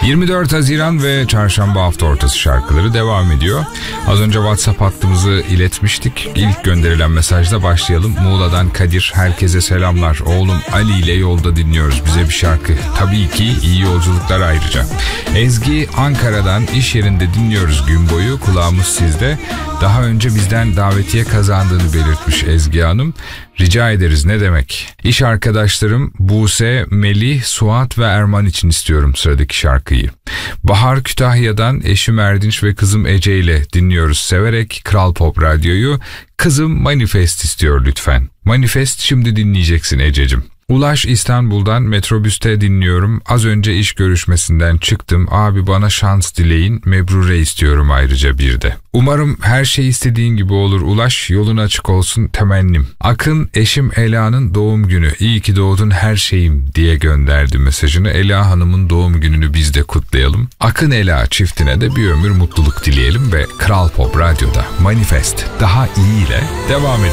24 Haziran ve Çarşamba hafta ortası şarkıları devam ediyor. Az önce WhatsApp hattımızı iletmiştik. İlk gönderilen mesajla başlayalım. Muğla'dan Kadir, herkese selamlar. Oğlum Ali ile yolda dinliyoruz. Bize bir şarkı. Tabii ki iyi yolculuklar ayrıca. Ezgi, Ankara'dan iş yerinde dinliyoruz gün boyu. Kulağımız sizde. Daha önce bizden davetiye kazandığını belirtmiş Ezgi Hanım. Rica ederiz, ne demek. İş arkadaşlarım Buse, Melih, Suat ve Erman için istiyorum sıradaki şarkıyı. Bahar, Kütahya'dan eşim Erdinç ve kızım Ece ile dinliyoruz severek Kral Pop Radyo'yu. Kızım Manifest istiyor lütfen. Manifest şimdi dinleyeceksin Ececiğim. Ulaş, İstanbul'dan metrobüste dinliyorum. Az önce iş görüşmesinden çıktım. Abi bana şans dileyin. Mebrure istiyorum ayrıca bir de. Umarım her şey istediğin gibi olur Ulaş. Yolun açık olsun temennim. Akın, eşim Ela'nın doğum günü. İyi ki doğdun her şeyim diye gönderdi mesajını. Ela Hanım'ın doğum gününü biz de kutlayalım. Akın Ela çiftine de bir ömür mutluluk dileyelim ve Kral Pop Radyo'da Manifest daha iyi ile devam edelim.